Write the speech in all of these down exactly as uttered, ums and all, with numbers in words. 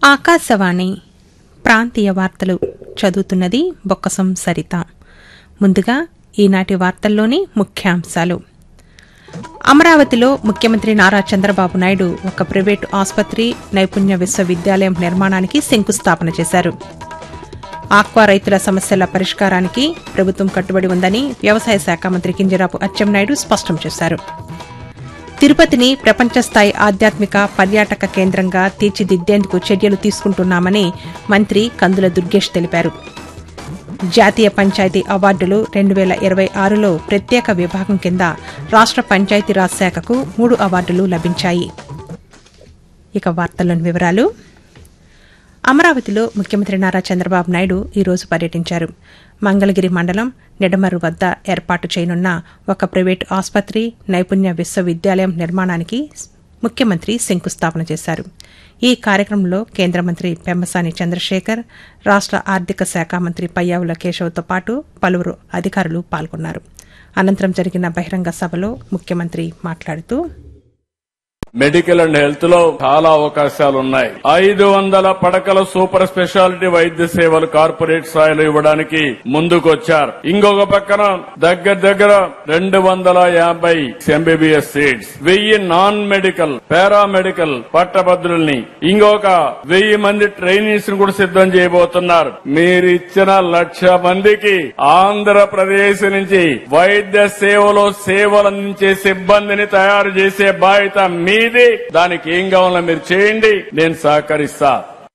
ఆకాశవాణి ప్రాంతీయ వార్తలు చదువుతున్నది బొక్కసం సరిత. ముందుగా ఈనాటి వార్తల్లోని ముఖ్యాంశాలు. అమరావతిలో ముఖ్యమంత్రి నారా చంద్రబాబు నాయుడు ఒక ప్రైవేటు ఆసుపత్రి, నైపుణ్య విశ్వవిద్యాలయం నిర్మాణానికి శంకుస్థాపన చేశారు. ఆక్వా రైతుల సమస్యల పరిష్కారానికి ప్రభుత్వం కట్టుబడి ఉందని వ్యవసాయ శాఖ మంత్రి కింజరాపు అచ్చెన్నాయుడు స్పష్టం చేశారు. తిరుపతిని ప్రపంచస్థాయి ఆధ్యాత్మిక పర్యాటక కేంద్రంగా తీర్చిదిద్దేందుకు చర్యలు తీసుకుంటున్నామని మంత్రి కందుల దుర్గేష్ తెలిపారు. జాతీయ పంచాయతీ అవార్డులు రెండు వేల ఇరవై ఆరులో ప్రత్యేక విభాగం కింద రాష్ట పంచాయతీరాజ్ శాఖకు మూడు అవార్డులు లభించాయి. ఇక వార్తల్లోని వివరాలు. అమరావతిలో ముఖ్యమంత్రి నారా చంద్రబాబు నాయుడు ఈరోజు పర్యటించారు. మంగళగిరి మండలం నిడమర్రు వద్ద ఏర్పాటు చేయనున్న ఒక ప్రైవేటు ఆసుపత్రి, నైపుణ్య విశ్వవిద్యాలయం నిర్మాణానికి ముఖ్యమంత్రి శంకుస్థాపన చేశారు. ఈ కార్యక్రమంలో కేంద్ర మంత్రి పెమ్మసాని చంద్రశేఖర్, రాష్ట ఆర్థిక శాఖ మంత్రి పయ్యావుల కేశవ్తో పాటు పలువురు అధికారులు పాల్గొన్నారు. అనంతరం జరిగిన బహిరంగ సభలో ముఖ్యమంత్రి మాట్లాడుతూ, మెడికల్ అండ్ హెల్త్ లో చాలా అవకాశాలు ఉన్నాయి. ఐదు వందల పడకల సూపర్ స్పెషాలిటీ వైద్య సేవలు కార్పొరేట్ స్థాయిలో ఇవ్వడానికి ముందుకొచ్చారు. ఇంకొక పక్కన దగ్గర దగ్గర రెండు వందల యాభై ఎంబీబీఎస్ సీట్స్, వెయ్యి నాన్ మెడికల్ పారామెడికల్ పట్టభద్రుల్ని, ఇంకొక వెయ్యి మంది ట్రైనీస్ ను కూడా సిద్దం చేయబోతున్నారు. మీరిచ్చిన లక్ష మందికి ఆంధ్రప్రదేశ్ నుంచి వైద్య సేవలో సేవలందించే సిబ్బందిని తయారు చేసే బాధ్యత మీ దానికి ఏం కావాలో మీరు చేయండి, నేను సహకరిస్తా.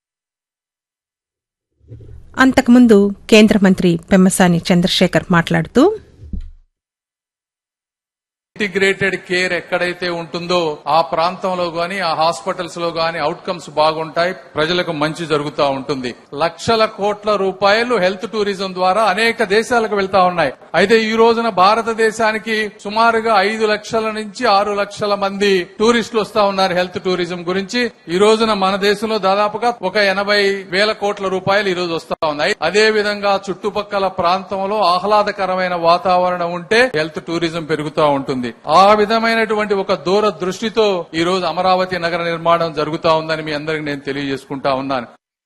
అంతకుముందు కేంద్ర మంత్రి పెమ్మసాని చంద్రశేఖర్ మాట్లాడుతూ, ఇంటిగ్రేటెడ్ కేర్ ఎక్కడైతే ఉంటుందో ఆ ప్రాంతంలో గాని, ఆ హాస్పిటల్స్ లో గాని అవుట్కమ్స్ బాగుంటాయి, ప్రజలకు మంచి జరుగుతూ ఉంటుంది. లక్షల కోట్ల రూపాయలు హెల్త్ టూరిజం ద్వారా అనేక దేశాలకు వెళ్తా ఉన్నాయి. అయితే ఈ రోజున భారతదేశానికి సుమారుగా ఐదు లక్షల నుంచి ఆరు లక్షల మంది టూరిస్టులు వస్తా ఉన్నారు హెల్త్ టూరిజం గురించి. ఈ రోజున మన దేశంలో దాదాపుగా ఒక ఎనభై వేల కోట్ల రూపాయలు ఈ రోజు వస్తా ఉన్నాయి. అదే విధంగా చుట్టుపక్కల ప్రాంతంలో ఆహ్లాదకరమైన వాతావరణం ఉంటే హెల్త్ టూరిజం పెరుగుతూ ఉంటుంది. ఆ విధమైనటువంటి ఒక దూర దృష్టితో ఈ రోజు అమరావతి నగర నిర్మాణం జరుగుతా ఉందని మీ అందరికీ నేను తెలియజేసుకుంటా ఉన్నాను.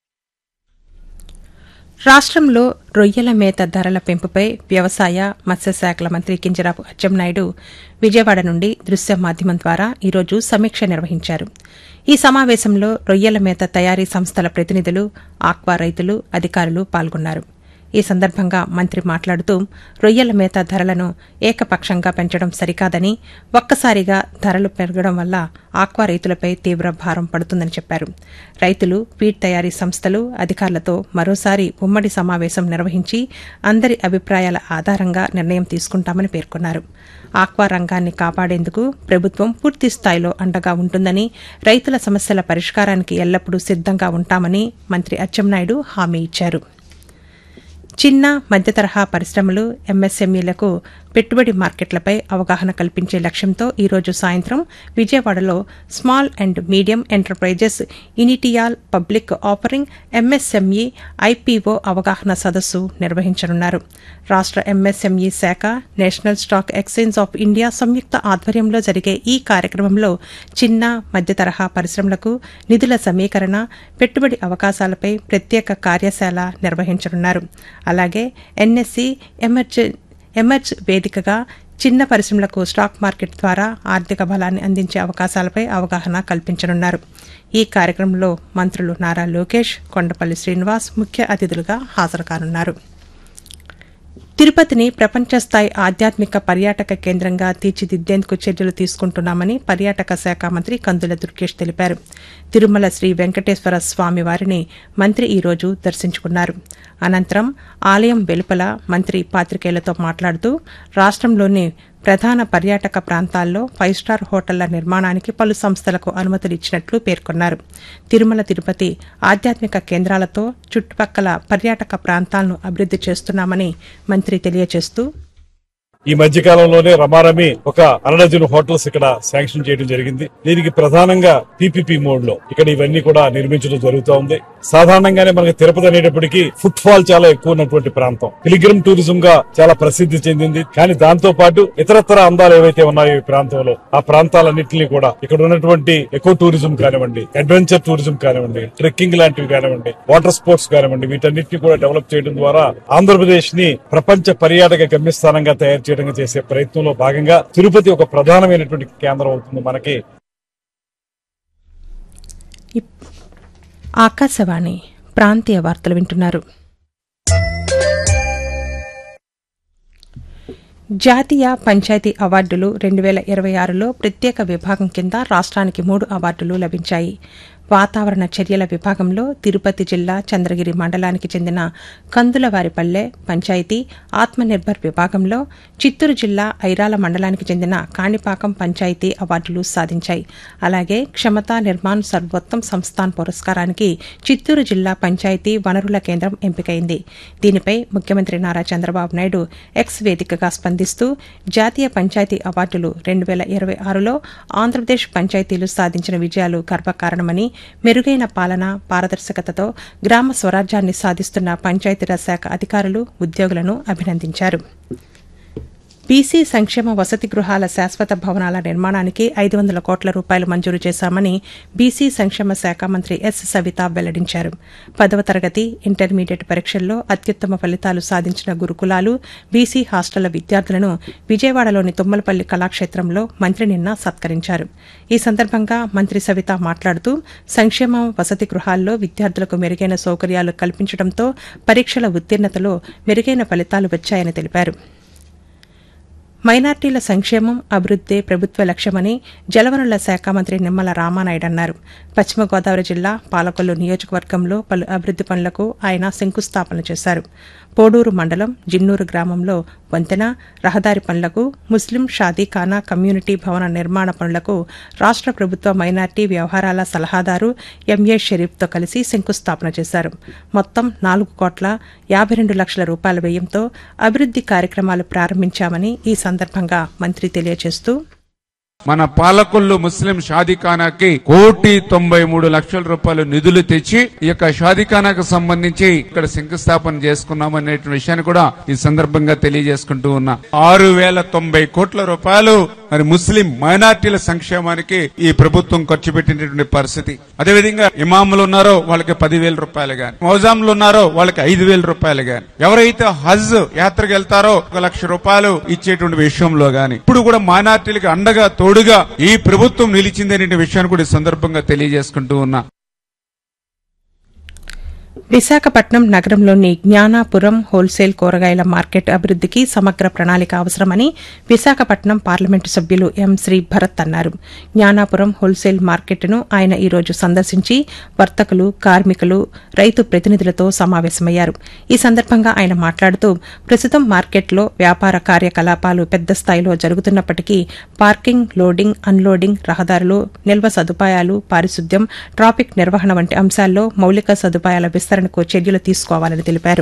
రాష్టంలో రొయ్యల మేత ధరల పెంపుపై వ్యవసాయ, మత్స్యశాఖల మంత్రి కింజరాపు అచ్చెన్నాయుడు విజయవాడ నుండి దృశ్య మాధ్యమం ద్వారా ఈరోజు సమీక్ష నిర్వహించారు. ఈ సమావేశంలో రొయ్యల మేత తయారీ సంస్థల ప్రతినిధులు, ఆక్వా రైతులు, అధికారులు పాల్గొన్నారు. ఈ సందర్భంగా మంత్రి మాట్లాడుతూ, రొయ్యల మేత ధరలను ఏకపక్షంగా పెంచడం సరికాదని, ఒక్కసారిగా ధరలు పెరగడం వల్ల ఆక్వా రైతులపై తీవ్ర భారం పడుతుందని చెప్పారు. రైతులు, ఫీడ్ తయారీ సంస్థలు, అధికారులతో మరోసారి ఉమ్మడి సమావేశం నిర్వహించి అందరి అభిప్రాయాల ఆధారంగా నిర్ణయం తీసుకుంటామని పేర్కొన్నారు. ఆక్వా రంగాన్ని కాపాడేందుకు ప్రభుత్వం పూర్తి స్థాయిలో అండగా ఉంటుందని, రైతుల సమస్యల పరిష్కారానికి ఎల్లప్పుడూ సిద్దంగా ఉంటామని మంత్రి అచ్చెన్నాయుడు హామీ ఇచ్చారు. చిన్న, మధ్య తరహా పరిశ్రమలు, ఎంఎస్ఎంఈలకు పెట్టుబడి మార్కెట్లపై అవగాహన కల్పించే లక్ష్యంతో ఈరోజు సాయంత్రం విజయవాడలో small and medium enterprises initial public offering MSME IPO అవగాహన సదస్సు నిర్వహించనున్నారు. రాష్ట ఎంఎస్ఎంఈ శాఖ, national stock exchange of India సంయుక్త ఆధ్వర్యంలో జరిగే ఈ కార్యక్రమంలో చిన్న, మధ్య తరహా పరిశ్రమలకు నిధుల సమీకరణ, పెట్టుబడి అవకాశాలపై ప్రత్యేక కార్యశాల నిర్వహించనున్నారు. అలాగే ఎన్ఎస్సీ ఎమర్జె ఎమర్జ్ వేదికగా చిన్న పరిశ్రమలకు స్టాక్ మార్కెట్ ద్వారా ఆర్థిక బలాన్ని అందించే అవకాశాలపై అవగాహన కల్పించనున్నారు. ఈ కార్యక్రమంలో మంత్రులు నారా లోకేష్, కొండపల్లి శ్రీనివాస్ ముఖ్య అతిథులుగా హాజరుకానున్నారు. తిరుపతిని ప్రపంచస్థాయి ఆధ్యాత్మిక పర్యాటక కేంద్రంగా తీర్చిదిద్దేందుకు చర్యలు తీసుకుంటున్నామని పర్యాటక శాఖ మంత్రి కందుల దుర్గేష్ తెలిపారు. తిరుమల శ్రీ వెంకటేశ్వర స్వామి వారిని మంత్రి ఈరోజు దర్శించుకున్నారు. అనంతరం ఆలయం వెలుపల మంత్రి పాతికేయులతో మాట్లాడుతూ, రాష్టంలోని ప్రధాన పర్యాటక ప్రాంతాల్లో ఫైవ్ స్టార్ హోటళ్ల నిర్మాణానికి పలు సంస్థలకు అనుమతులు ఇచ్చినట్లు పేర్కొన్నారు. తిరుమల తిరుపతి ఆధ్యాత్మిక కేంద్రాలతో చుట్టుపక్కల పర్యాటక ప్రాంతాలను అభివృద్ది చేస్తున్నామని మంత్రి తెలియజేస్తూ, ఈ మధ్య కాలంలోనే రమారమి ఒక అరడజను హోటల్స్ ఇక్కడ శాంక్షన్ చేయడం జరిగింది. దీనికి ప్రధానంగా పీపీపీ మోడ్ లో ఇక్కడ ఇవన్నీ కూడా నిర్మించడం జరుగుతూ ఉంది. సాధారణంగానే మనకి తిరుపతి అనేటప్పటికీ ఫుట్ ఫాల్ చాలా ఎక్కువ ఉన్నటువంటి ప్రాంతం, పిలిగ్రిమ్ టూరిజం గా చాలా ప్రసిద్ధి చెందింది. కానీ దాంతో పాటు ఇతరత్ర అందాలు ఏవైతే ఉన్నాయో ఈ ప్రాంతంలో, ఆ ప్రాంతాలన్నింటినీ కూడా ఇక్కడ ఉన్నటువంటి ఎకో టూరిజం కానివ్వండి, అడ్వెంచర్ టూరిజం కానివ్వండి, ట్రెక్కింగ్ లాంటివి కానివ్వండి, వాటర్ స్పోర్ట్స్ కానివ్వండి, వీటన్నిటిని కూడా డెవలప్ చేయడం ద్వారా ఆంధ్రప్రదేశ్ ని ప్రపంచ పర్యాటక గమ్యస్థానంగా తయారు చేయడం చేసే ప్రయత్నంలో భాగంగా తిరుపతి ఒక ప్రధానమైనటువంటి కేంద్రం అవుతుంది మనకి. ఆకాశవాణి ప్రాంతీయ వార్తలు వింటున్నారు. జాతీయ పంచాయతీ అవార్డులు రెండు వేల ఇరవై ఆరులో ప్రత్యేక విభాగం కింద రాష్ట్రానికి మూడు అవార్డులు లభించాయి. వాతావరణ చర్యల విభాగంలో తిరుపతి జిల్లా చంద్రగిరి మండలానికి చెందిన కందులవారిపల్లె పంచాయతీ, ఆత్మనిర్భర్ విభాగంలో చిత్తూరు జిల్లా ఐరాల మండలానికి చెందిన కాణిపాకం పంచాయతీ అవార్డులు సాధించాయి. అలాగే క్షమతా నిర్మాణ్ సర్వోత్తమ్ సంస్థాన్ పురస్కారానికి చిత్తూరు జిల్లా పంచాయతీ వనరుల కేంద్రం ఎంపికైంది. దీనిపై ముఖ్యమంత్రి నారా చంద్రబాబు నాయుడు ఎక్స్ వేదికగా స్పందిస్తూ జాతీయ పంచాయతీ అవార్డులు రెండు వేల ఇరవై ఆరులో ఆంధ్రప్రదేశ్ పంచాయతీలు సాధించిన విజయాలు గర్వకారణమని, మెరుగైన పాలన, పారదర్శకతతో గ్రామ స్వరాజ్యాన్ని సాధిస్తున్న పంచాయతీరాజ్ శాఖ అధికారులు, ఉద్యోగులను అభినందించారు. బీసీ సంక్షేమ వసతి గృహాల శాశ్వత భవనాల నిర్మాణానికి ఐదు వందల కోట్ల రూపాయలు మంజూరు చేశామని బీసీ సంక్షేమ శాఖ మంత్రి ఎస్ సవిత వెల్లడించారు. పదవ తరగతి, ఇంటర్మీడియట్ పరీక్షల్లో అత్యుత్తమ ఫలితాలు సాధించిన గురుకులాలు, బీసీ హాస్టళ్ల విద్యార్థులను విజయవాడలోని తుమ్మలపల్లి కళాక్షేత్రంలో మంత్రి నిన్న సత్కరించారు. ఈ సందర్భంగా మంత్రి సవిత మాట్లాడుతూ సంక్షేమ వసతి గృహాల్లో విద్యార్థులకు మెరుగైన సౌకర్యాలు కల్పించడంతో పరీక్షల ఉత్తీర్ణతలో మెరుగైన ఫలితాలు వచ్చాయని తెలిపారు. మైనార్టీల సంక్షేమం, అభివృద్దే ప్రభుత్వ లక్ష్యమని జలవనరుల శాఖ మంత్రి నిమ్మల రామానాయుడు అన్నారు. పశ్చిమ గోదావరి జిల్లా పాలకొల్లు నియోజకవర్గంలో పలు అభివృద్ది పనులకు ఆయన శంకుస్థాపన చేశారు. పోడూరు మండలం జిన్నూరు గ్రామంలో వంతెన, రహదారి పనులకు, ముస్లిం షాదీఖానా కమ్యూనిటీ భవన నిర్మాణ పనులకు రాష్ట ప్రభుత్వ మైనార్టీ వ్యవహారాల సలహాదారు ఎంఏ షరీఫ్తో కలిసి శంకుస్థాపన చేశారు. మొత్తం నాలుగు కోట్ల యాభై రెండు లక్షల రూపాయల వ్యయంతో అభివృద్ది కార్యక్రమాలు ప్రారంభించామని ఈ సందర్భంగా మంత్రి తెలియజేస్తూ, మన పాలకొల్లు ముస్లిం షాదీఖానాకి కోటి తొంభై మూడు లక్షల రూపాయలు నిధులు తెచ్చి ఈ యొక్క షాదీఖానాకు సంబంధించి ఇక్కడ శంకుస్థాపన చేసుకున్నామనే విషయాన్ని కూడా ఈ సందర్భంగా తెలియజేసుకుంటూ ఉన్నా. ఆరు వేల తొంభై కోట్ల రూపాయలు మరి ముస్లిం మైనార్టీల సంక్షేమానికి ఈ ప్రభుత్వం ఖర్చు పెట్టినటువంటి పరిస్థితి. అదేవిధంగా ఇమాములు ఉన్నారో వాళ్ళకి పదివేల రూపాయలు గాని, మౌజాములు ఉన్నారో వాళ్ళకి ఐదు వేల రూపాయలు గాని, ఎవరైతే హజ్ యాత్రకు వెళ్తారో ఒక లక్ష రూపాయలు ఇచ్చేటువంటి విషయంలో గాని ఇప్పుడు కూడా మైనార్టీలకు అండగా తోడుగా ఈ ప్రభుత్వం నిలిచిందనే విషయాన్ని కూడా ఈ సందర్భంగా తెలియజేసుకుంటూ ఉన్నా. విశాఖపట్నం నగరంలోని జ్ఞానాపురం హోల్సేల్ కూరగాయల మార్కెట్ అభివృద్దికి సమగ్ర ప్రణాళిక అవసరమని విశాఖపట్నం పార్లమెంటు సభ్యులు ఎం శ్రీ భరత్ అన్నారు. జ్ఞానాపురం హోల్సేల్ మార్కెట్ను ఆయన ఈ రోజు సందర్శించి వర్తకులు, కార్మికులు, రైతు ప్రతినిధులతో సమావేశమయ్యారు. ఈ సందర్భంగా ఆయన మాట్లాడుతూ, ప్రస్తుతం మార్కెట్లో వ్యాపార కార్యకలాపాలు పెద్ద స్థాయిలో జరుగుతున్నప్పటికీ పార్కింగ్, లోడింగ్, అన్లోడింగ్, రహదారులు, నిల్వ సదుపాయాలు, పారిశుద్ధ్యం, ట్రాఫిక్ నిర్వహణ వంటి అంశాల్లో మౌలిక సదుపాయాల విస్తరణకు చర్యలు తీసుకోవాలని తెలిపారు.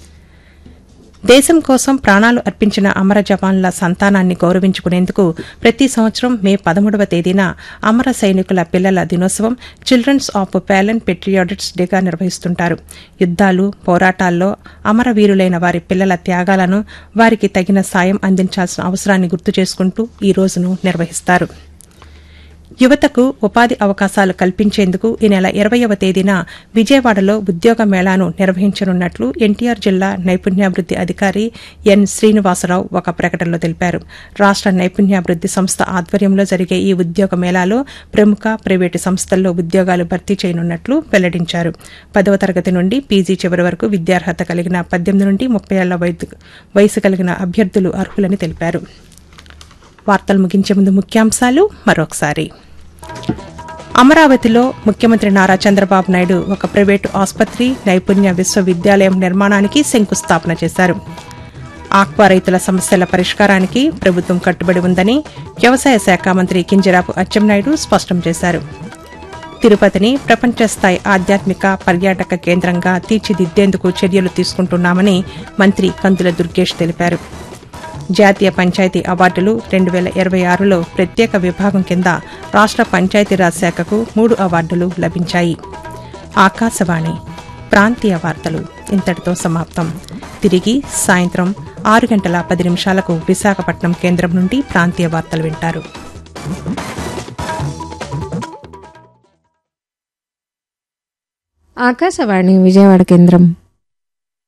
దేశం కోసం ప్రాణాలు అర్పించిన అమర జవాన్ల సంతానాన్ని గౌరవించుకునేందుకు ప్రతి సంవత్సరం మే పదమూడవ తేదీన అమర సైనికుల పిల్లల దినోత్సవం చిల్డ్రన్స్ ఆఫ్ ప్యాలెన్ పెట్రియాటిక్స్ డేగా నిర్వహిస్తుంటారు. యుద్దాలు, పోరాటాల్లో అమరవీరులైన వారి పిల్లల త్యాగాలను, వారికి తగిన సాయం అందించాల్సిన అవసరాన్ని గుర్తు చేసుకుంటూ ఈ రోజును నిర్వహిస్తారు. యువతకు ఉపాధి అవకాశాలు కల్పించేందుకు ఈ నెల ఇరవయవ తేదీన విజయవాడలో ఉద్యోగ మేళాను నిర్వహించనున్నట్లు ఎన్టీఆర్ జిల్లా నైపుణ్యాభివృద్ది అధికారి ఎన్ శ్రీనివాసరావు ఒక ప్రకటనలో తెలిపారు. రాష్ట నైపుణ్యాభివృద్ది సంస్థ ఆధ్వర్యంలో జరిగే ఈ ఉద్యోగ మేళాలో ప్రముఖ ప్రైవేటు సంస్థల్లో ఉద్యోగాలు భర్తీ చేయనున్నట్లు వెల్లడించారు. పదవ తరగతి నుండి పీజీ చివరి వరకు విద్యార్హత కలిగిన పద్దెనిమిది నుండి ముప్పై ఏళ్ల వయసు కలిగిన అభ్యర్థులు అర్హులని తెలిపారు. వార్తలు ముగించే ముందు ముఖ్యాంశాలు మరొకసారి. అమరావతిలో ముఖ్యమంత్రి నారా చంద్రబాబు నాయుడు ఒక ప్రైవేటు ఆసుపత్రి, నైపుణ్య విశ్వవిద్యాలయం నిర్మాణానికి శంకుస్థాపన చేశారు. ఆక్వా రైతుల సమస్యల పరిష్కారానికి ప్రభుత్వం కట్టుబడి ఉందని వ్యవసాయ శాఖ మంత్రి కింజరాపు అచ్చెన్నాయుడు స్పష్టం చేశారు. తిరుపతిని ప్రపంచ స్థాయి ఆధ్యాత్మిక పర్యాటక కేంద్రంగా తీర్చిదిద్దేందుకు చర్యలు తీసుకుంటున్నామని మంత్రి కందుల దుర్గేష్ తెలిపారు. జాతీయ పంచాయతీ అవార్డులు రెండు వేల ఇరవై ఆరులో ప్రత్యేక విభాగం కింద రాష్ట పంచాయతీరాజ్ శాఖకు మూడు అవార్డులు లభించాయి. ఆకాశవాణి ప్రాంతీయ వార్తలు ఇంతటితో సమాప్తం. తిరిగి సాయంత్రం ఆరు గంటల పది నిమిషాలకు విశాఖపట్నం కేంద్రం నుండి ప్రాంతీయ వార్తలు వింటారు. ఆకాశవాణి విజయవాడ కేంద్రం.